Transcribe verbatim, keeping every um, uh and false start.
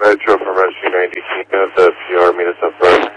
Metro from Rescue ninety, can you have the P R meet us up front?